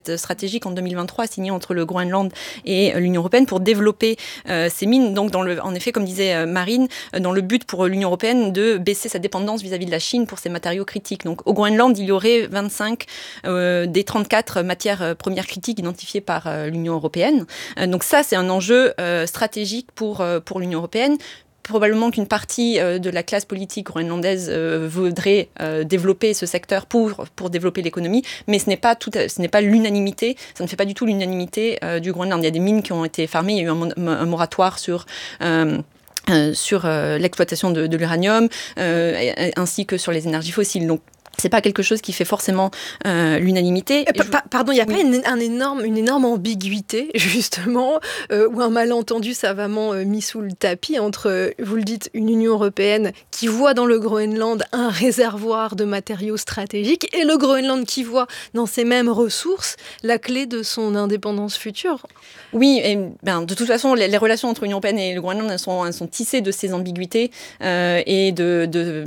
stratégique en 2023 signée entre le Groenland et l'Union européenne pour développer ces mines. Donc, en effet, comme disait Marine, dans le but pour l'Union européenne de baisser sa dépendance vis-à-vis de la Chine pour ces matériaux critiques. Donc, au Groenland, il y aurait 25 des 34 matières premières critiques identifiées par l'Union européenne. Donc ça, c'est un enjeu stratégique pour l'Union européenne. Probablement qu'une partie de la classe politique groenlandaise voudrait développer ce secteur pour développer l'économie, mais ce n'est pas l'unanimité, ça ne fait pas du tout l'unanimité du Groenland. Il y a des mines qui ont été fermées, il y a eu un moratoire sur l'exploitation de l'uranium, ainsi que sur les énergies fossiles. Donc, c'est pas quelque chose qui fait forcément l'unanimité. Pardon, il n'y a pas une énorme ambiguïté, justement, ou un malentendu savamment mis sous le tapis entre, vous le dites, une Union européenne qui voit dans le Groenland un réservoir de matériaux stratégiques et le Groenland qui voit dans ces mêmes ressources la clé de son indépendance future. Oui, et de toute façon, les relations entre l'Union européenne et le Groenland, elles sont tissées de ces ambiguïtés et de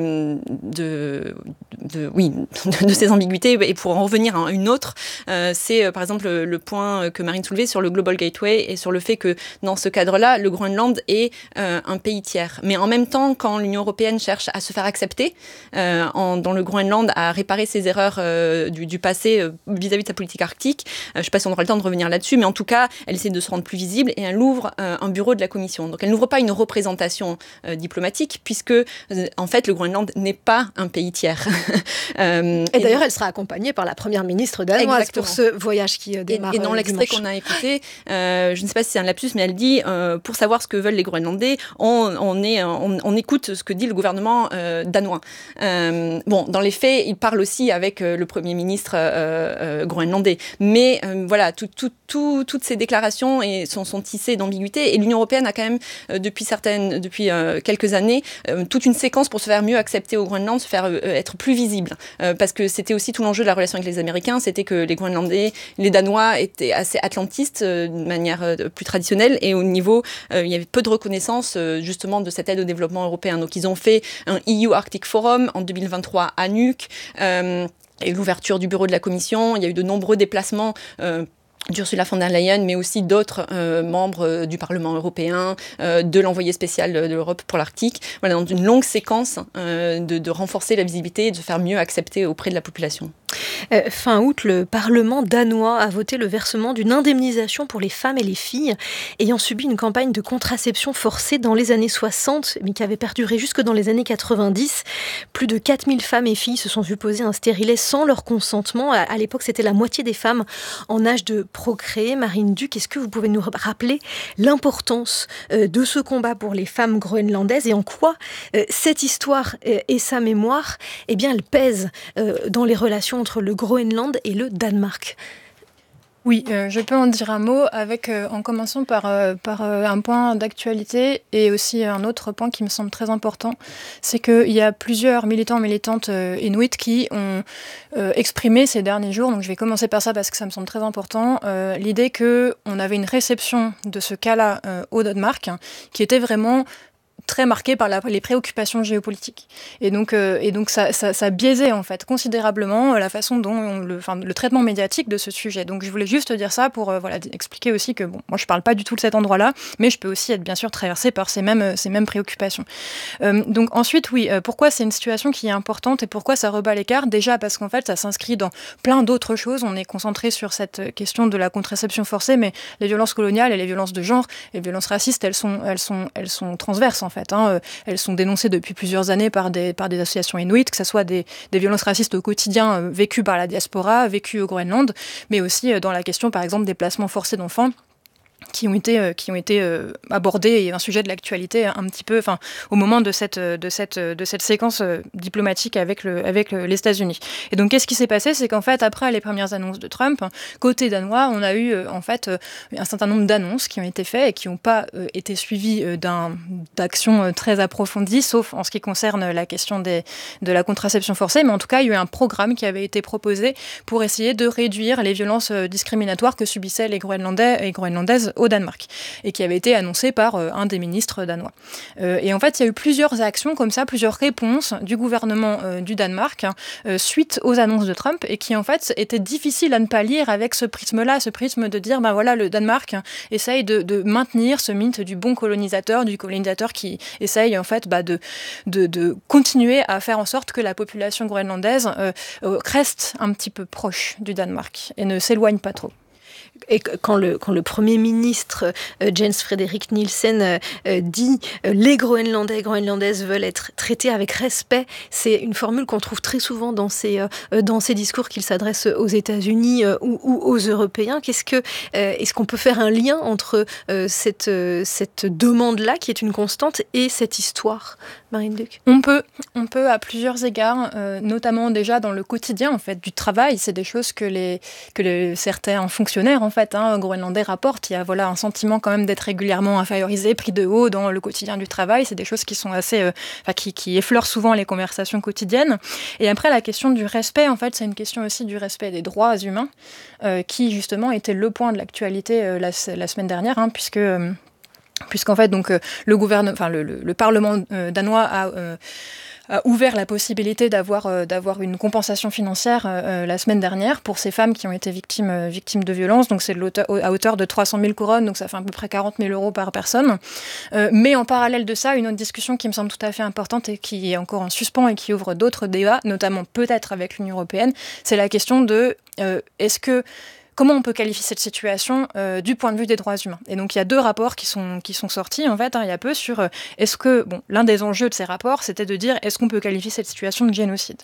ces ambiguïtés. Et pour en revenir à une autre, c'est par exemple le point que Marine soulevait sur le Global Gateway et sur le fait que dans ce cadre-là, le Groenland est un pays tiers. Mais en même temps, quand l'Union européenne cherche à se faire accepter dans le Groenland, à réparer ses erreurs du passé vis-à-vis de sa politique arctique, je ne sais pas si on aura le temps de revenir là-dessus, mais en tout cas, elle essaie de se rendre plus visible et elle ouvre un bureau de la Commission. Donc elle n'ouvre pas une représentation diplomatique puisque en fait le Groenland n'est pas un pays tiers. Et d'ailleurs elle sera accompagnée par la première ministre danoise pour ce voyage qui démarre. Et dans l'extrait qu'on a écouté, je ne sais pas si c'est un lapsus, mais elle dit pour savoir ce que veulent les Groenlandais, on écoute ce que dit le gouvernement danois. Dans les faits, il parle aussi avec le Premier ministre groenlandais. Mais voilà, toutes ces déclarations sont tissées d'ambiguïté et l'Union européenne a quand même depuis quelques années toute une séquence pour se faire mieux accepter au Groenland, se faire être plus visible parce que c'était aussi tout l'enjeu de la relation avec les Américains, c'était que les Groenlandais, les Danois étaient assez atlantistes de manière plus traditionnelle et au niveau il y avait peu de reconnaissance justement de cette aide au développement européen. Donc ils ont fait un EU Arctic Forum en 2023 à Nuuk et l'ouverture du bureau de la Commission, il y a eu de nombreux déplacements d'Ursula von der Leyen, mais aussi d'autres membres du Parlement européen, de l'envoyé spécial de l'Europe pour l'Arctique. Voilà, dans une longue séquence de renforcer la visibilité et de se faire mieux accepter auprès de la population. Fin août, le Parlement danois a voté le versement d'une indemnisation pour les femmes et les filles ayant subi une campagne de contraception forcée dans les années 60, mais qui avait perduré jusque dans les années 90. Plus de 4000 femmes et filles se sont vues poser un stérilet sans leur consentement. À l'époque, c'était la moitié des femmes en âge de procréer. Marine Duc, est-ce que vous pouvez nous rappeler l'importance de ce combat pour les femmes groenlandaises et en quoi cette histoire et sa mémoire, eh bien, elle pèse dans les relations entre le Groenland et le Danemark? Oui, je peux en dire un mot en commençant par un point d'actualité et aussi un autre point qui me semble très important, c'est qu'il y a plusieurs militants et militantes inuits qui ont exprimé ces derniers jours, donc je vais commencer par ça parce que ça me semble très important, l'idée qu'on avait une réception de ce cas-là au Danemark qui était vraiment très marqué par les préoccupations géopolitiques. Et donc ça biaisait en fait considérablement la façon dont le traitement médiatique de ce sujet. Donc je voulais juste dire ça pour expliquer aussi que moi je parle pas du tout de cet endroit-là, mais je peux aussi être bien sûr traversée par ces mêmes préoccupations. Donc ensuite pourquoi c'est une situation qui est importante et pourquoi ça rebat les cartes? Déjà parce qu'en fait ça s'inscrit dans plein d'autres choses. On est concentré sur cette question de la contraception forcée, mais les violences coloniales et les violences de genre, les violences racistes, elles sont transverses en fait. Elles sont dénoncées depuis plusieurs années par des associations inuites, que ce soit des violences racistes au quotidien vécues par la diaspora, vécues au Groenland, mais aussi dans la question par exemple des placements forcés d'enfants qui ont été abordés et un sujet de l'actualité un petit peu au moment de cette séquence diplomatique avec les États-Unis. Et donc qu'est-ce qui s'est passé? C'est qu'en fait après les premières annonces de Trump, côté danois, on a eu un certain nombre d'annonces qui ont été faites et qui n'ont pas été suivies d'actions très approfondies, sauf en ce qui concerne la question de la contraception forcée, mais en tout cas il y a eu un programme qui avait été proposé pour essayer de réduire les violences discriminatoires que subissaient les Groenlandais et Groenlandaises au Danemark, et qui avait été annoncée par un des ministres danois. Et en fait, il y a eu plusieurs actions comme ça, plusieurs réponses du gouvernement du Danemark suite aux annonces de Trump, et qui en fait étaient difficiles à ne pas lire avec ce prisme-là, ce prisme de dire, le Danemark essaye de maintenir ce mythe du bon colonisateur, du colonisateur qui essaye en fait de continuer à faire en sorte que la population groenlandaise reste un petit peu proche du Danemark et ne s'éloigne pas trop. Et quand le Premier ministre Jens Frederik Nielsen dit les Groenlandais et Groenlandaises veulent être traités avec respect, c'est une formule qu'on trouve très souvent dans ces discours qu'il s'adresse aux États-Unis ou aux Européens. Est-ce qu'on peut faire un lien entre cette demande-là, qui est une constante, et cette histoire, Marine Duc ? On peut à plusieurs égards, notamment déjà dans le quotidien en fait, du travail. C'est des choses que certains fonctionnaires en fait, groenlandais rapportent. Il y a un sentiment quand même d'être régulièrement infériorisé, pris de haut dans le quotidien du travail. C'est des choses qui sont assez, qui effleurent souvent les conversations quotidiennes. Et après, la question du respect, en fait, c'est une question aussi du respect des droits humains, qui justement était le point de l'actualité la semaine dernière, puisqu'en fait, donc, le Parlement danois a ouvert la possibilité d'avoir une compensation financière la semaine dernière pour ces femmes qui ont été victimes de violences. Donc c'est à hauteur de 300 000 couronnes, donc ça fait à peu près 40 000 euros par personne. Mais en parallèle de ça, une autre discussion qui me semble tout à fait importante et qui est encore en suspens et qui ouvre d'autres débats, notamment peut-être avec l'Union européenne, c'est la question de comment on peut qualifier cette situation du point de vue des droits humains. Et donc il y a deux rapports qui sont sortis en fait il y a peu sur est-ce que l'un des enjeux de ces rapports c'était de dire est-ce qu'on peut qualifier cette situation de génocide.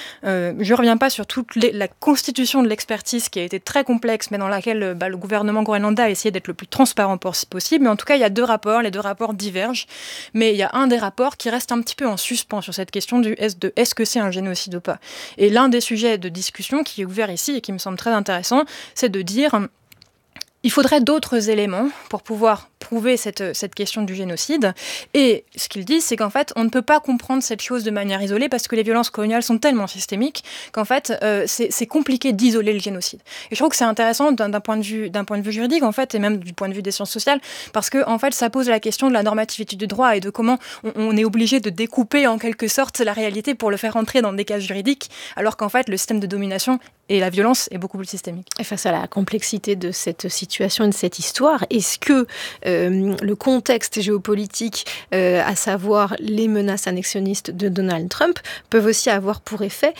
Je reviens pas sur toute la constitution de l'expertise qui a été très complexe mais dans laquelle le gouvernement groenlandais a essayé d'être le plus transparent possible, mais en tout cas il y a deux rapports, les deux rapports divergent, mais il y a un des rapports qui reste un petit peu en suspens sur cette question de est-ce que c'est un génocide ou pas. Et l'un des sujets de discussion qui est ouvert ici et qui me semble très intéressant, c'est de dire il faudrait d'autres éléments pour pouvoir prouver cette question du génocide. Et ce qu'ils disent, c'est qu'en fait, on ne peut pas comprendre cette chose de manière isolée parce que les violences coloniales sont tellement systémiques qu'en fait, c'est compliqué d'isoler le génocide. Et je trouve que c'est intéressant d'un point de vue juridique, en fait, et même du point de vue des sciences sociales, parce que en fait, ça pose la question de la normativité du droit et de comment on est obligé de découper en quelque sorte la réalité pour le faire entrer dans des cases juridiques, alors qu'en fait, le système de domination et la violence est beaucoup plus systémique. Et face à la complexité de cette situation et de cette histoire, est-ce que le contexte géopolitique, à savoir les menaces annexionnistes de Donald Trump, peuvent aussi avoir pour effet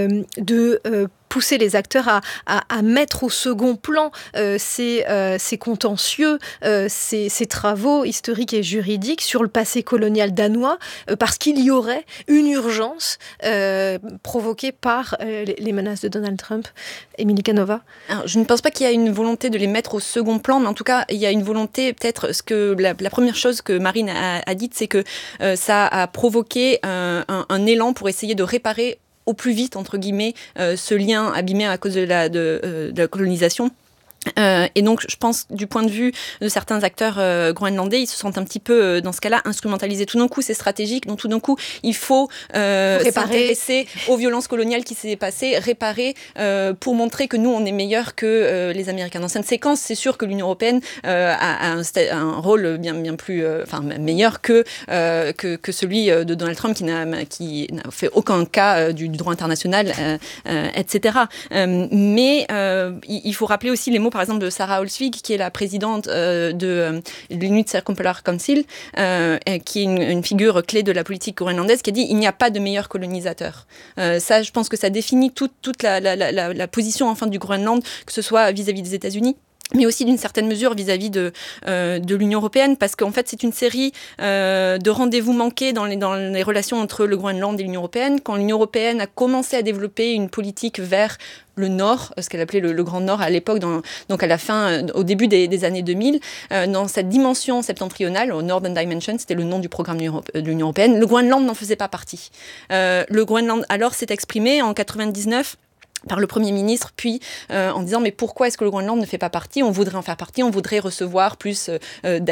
de pousser les acteurs à mettre au second plan ces contentieux, ces travaux historiques et juridiques sur le passé colonial danois, parce qu'il y aurait une urgence provoquée par les menaces de Donald Trump. Émilie Canova ? Alors, je ne pense pas qu'il y a une volonté de les mettre au second plan, mais en tout cas, il y a une volonté, peut-être, la première chose que Marine a dite, c'est que ça a provoqué un élan pour essayer de réparer au plus vite, entre guillemets, ce lien abîmé à cause de la colonisation. Et donc, je pense, du point de vue de certains acteurs groenlandais, ils se sentent un petit peu, dans ce cas-là, instrumentalisés. Tout d'un coup, c'est stratégique. Donc, tout d'un coup, il faut s'intéresser aux violences coloniales qui s'est passées, réparer, pour montrer que nous, on est meilleurs que les Américains. Dans cette séquence, c'est sûr que l'Union européenne a un rôle bien plus, meilleur que celui de Donald Trump, qui n'a fait aucun cas du droit international, etc. Mais il faut rappeler aussi les mots, par exemple, de Sarah Olsvig, qui est la présidente de l'Inuit Circumpolar Council, qui est une figure clé de la politique groenlandaise, qui a dit « il n'y a pas de meilleur colonisateur ». Ça, je pense que ça définit toute la position enfin du Groenland, que ce soit vis-à-vis des États-Unis, mais aussi d'une certaine mesure vis-à-vis de l'Union européenne, parce qu'en fait, c'est une série de rendez-vous manqués dans les relations entre le Groenland et l'Union européenne. Quand l'Union européenne a commencé à développer une politique vers le Nord, ce qu'elle appelait le Grand Nord à l'époque, donc à la fin, au début des années 2000, dans cette dimension septentrionale, au Northern Dimension, c'était le nom du programme de l'Union européenne, le Groenland n'en faisait pas partie. Le Groenland, alors, s'est exprimé en 99 par le Premier ministre, puis en disant « mais pourquoi est-ce que le Groenland ne fait pas partie ? On voudrait en faire partie, on voudrait recevoir plus d'aide ».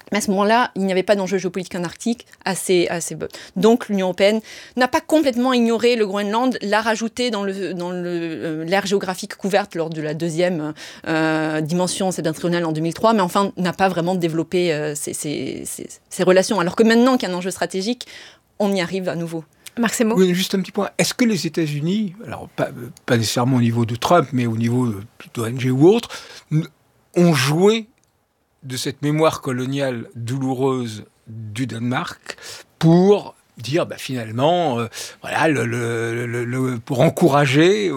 Mais à ce moment-là, il n'y avait pas d'enjeu géopolitique en Arctique assez. Donc l'Union européenne n'a pas complètement ignoré le Groenland, l'a rajouté dans l'aire géographique couverte lors de la deuxième dimension septentrionale en 2003, mais enfin n'a pas vraiment développé ces relations. Alors que maintenant qu'il y a un enjeu stratégique, on y arrive à nouveau. Marc Semo. Oui, juste un petit point. Est-ce que les États-Unis, alors pas nécessairement au niveau de Trump, mais au niveau d'ONG ou autre, ont joué de cette mémoire coloniale douloureuse du Danemark pour dire finalement, pour encourager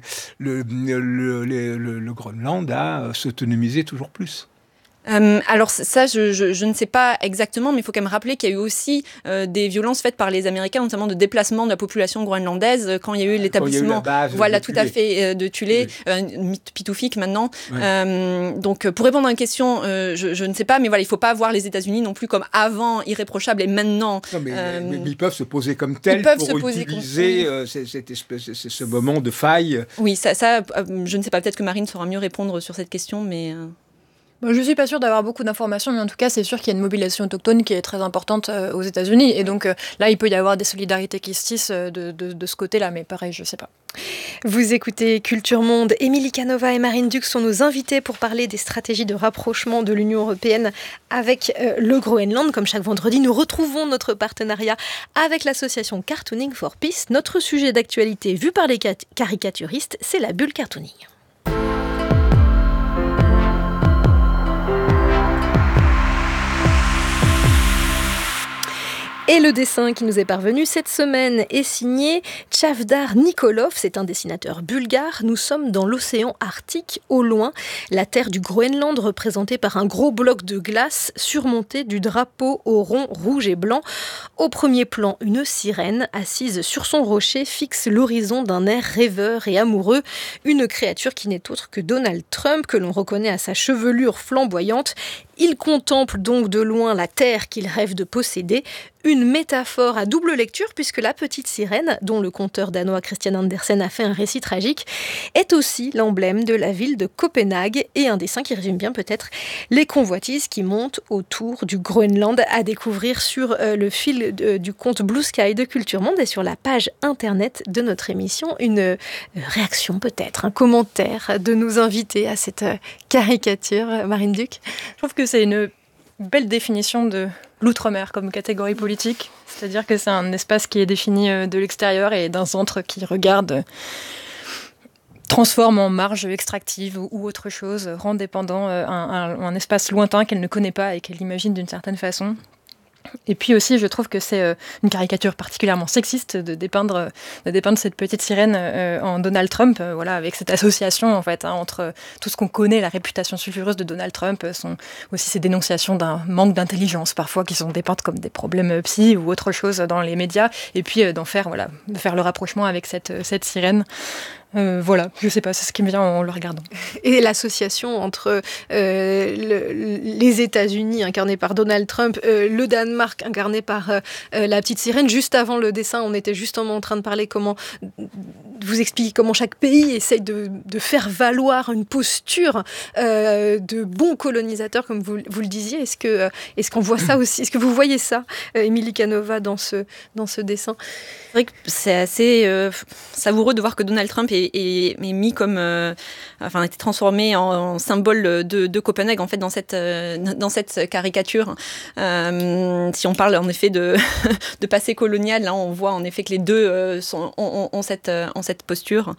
le Groenland à s'autonomiser toujours plus? Alors ça, je ne sais pas exactement, mais il faut quand même rappeler qu'il y a eu aussi des violences faites par les Américains, notamment de déplacement de la population groenlandaise quand il y a eu l'établissement, de Thulé, Pituffik maintenant. Ouais. Donc pour répondre à une question, je ne sais pas, mais voilà, il ne faut pas voir les États-Unis non plus comme avant irréprochable et maintenant. Non, mais ils peuvent se poser comme tels pour utiliser ce moment de faille. Oui, ça, je ne sais pas. Peut-être que Marine saura mieux répondre sur cette question, mais. Je ne suis pas sûre d'avoir beaucoup d'informations, mais en tout cas, c'est sûr qu'il y a une mobilisation autochtone qui est très importante aux États-Unis. Et donc là, il peut y avoir des solidarités qui se tissent de ce côté-là, mais pareil, je ne sais pas. Vous écoutez Culture Monde. Émilie Canova et Marine Duc sont nos invités pour parler des stratégies de rapprochement de l'Union européenne avec le Groenland. Comme chaque vendredi, nous retrouvons notre partenariat avec l'association Cartooning for Peace. Notre sujet d'actualité vu par les caricaturistes, c'est la bulle cartooning. Et le dessin qui nous est parvenu cette semaine est signé Tchavdar Nikolov. C'est un dessinateur bulgare. Nous sommes dans l'océan Arctique, au loin. La terre du Groenland représentée par un gros bloc de glace surmonté du drapeau au rond rouge et blanc. Au premier plan, une sirène assise sur son rocher fixe l'horizon d'un air rêveur et amoureux. Une créature qui n'est autre que Donald Trump, que l'on reconnaît à sa chevelure flamboyante. Il contemple donc de loin la terre qu'il rêve de posséder. Une métaphore à double lecture puisque la petite sirène, dont le conteur danois Christian Andersen a fait un récit tragique, est aussi l'emblème de la ville de Copenhague et un dessin qui résume bien peut-être les convoitises qui montent autour du Groenland, à découvrir sur le fil du compte Blue Sky de Culture Monde et sur la page internet de notre émission. Une réaction peut-être, un commentaire de nos invités à cette caricature. Marine Duc. Je trouve que c'est une belle définition de l'outre-mer comme catégorie politique. C'est-à-dire que c'est un espace qui est défini de l'extérieur et d'un centre qui regarde, transforme en marge extractive ou autre chose, rend dépendant un espace lointain qu'elle ne connaît pas et qu'elle imagine d'une certaine façon. Et puis aussi, je trouve que c'est une caricature particulièrement sexiste de dépeindre cette petite sirène en Donald Trump, avec cette association en fait entre tout ce qu'on connaît, la réputation sulfureuse de Donald Trump, sont aussi ces dénonciations d'un manque d'intelligence parfois qui sont dépeintes comme des problèmes psy ou autre chose dans les médias, et puis de faire le rapprochement avec cette sirène. Je sais pas, c'est ce qui me vient en le regardant. Et l'association entre les États-Unis incarnés par Donald Trump, le Danemark incarné par la petite sirène. Juste avant le dessin, on était justement en train de parler vous expliquer comment chaque pays essaye de faire valoir une posture de bon colonisateur, comme vous le disiez. Est-ce qu'on voit ça aussi? Est-ce que vous voyez ça, Émilie Canova, dans ce dessin? C'est vrai que c'est assez savoureux de voir que Donald Trump est mis comme, a été transformé en symbole de Copenhague en fait dans cette caricature. Si on parle en effet de passé colonial, là on voit en effet que les deux ont cette posture.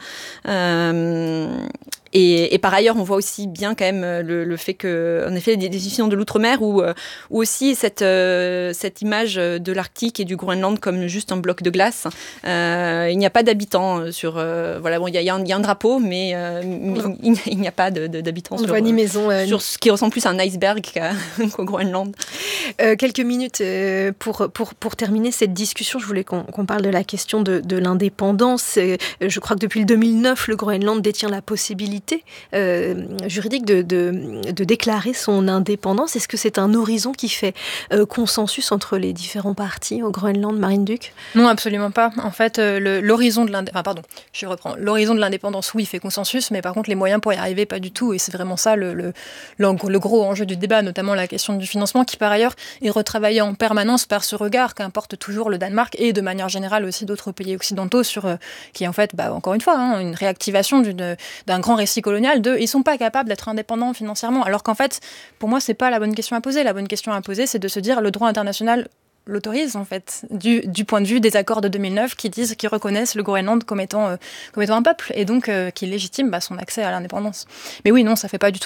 Et par ailleurs, on voit aussi bien quand même le fait que, en effet, des définitions de l'outre-mer ou aussi cette image de l'Arctique et du Groenland comme juste un bloc de glace. Il n'y a pas d'habitants sur. Il y a un drapeau, mais il n'y a pas d'habitants sur ce qui ressemble plus à un iceberg qu'au Groenland. Quelques minutes pour terminer cette discussion. Je voulais qu'on parle de la question de l'indépendance. Je crois que depuis le 2009, le Groenland détient la possibilité possibilité juridique de déclarer son indépendance. Est-ce que c'est un horizon qui fait consensus entre les différents partis au Groenland, Marine Duc? Non, absolument pas. En fait, l'horizon de l'indépendance, oui, fait consensus, mais par contre, les moyens pour y arriver, pas du tout. Et c'est vraiment ça le gros enjeu du débat, notamment la question du financement, qui par ailleurs est retravaillé en permanence par ce regard qu'importe toujours le Danemark et de manière générale aussi d'autres pays occidentaux qui est en fait, encore une fois, une réactivation d'un grand récit colonial ils sont pas capables d'être indépendants financièrement. Alors qu'en fait, pour moi, c'est pas la bonne question à poser. La bonne question à poser, c'est de se dire le droit international l'autorise en fait, du point de vue des accords de 2009 qui reconnaissent le Groenland comme étant un peuple et donc qui légitime son accès à l'indépendance. Mais oui, non, ça fait pas du tout